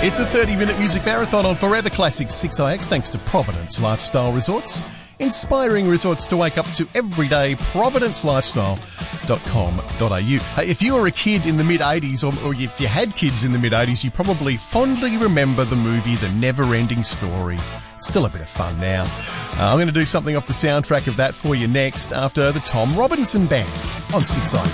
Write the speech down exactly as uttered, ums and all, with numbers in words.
It's a thirty-minute music marathon on Forever Classics six I X thanks to Providence Lifestyle Resorts. Inspiring resorts to wake up to every day. providence lifestyle dot com dot a u. Hey, if you were a kid in the mid-eighties, or, or if you had kids in the mid-eighties, you probably fondly remember the movie The Never-Ending Story. It's still a bit of fun now. Uh, I'm going to do something off the soundtrack of that for you next after the Tom Robinson Band on six I X.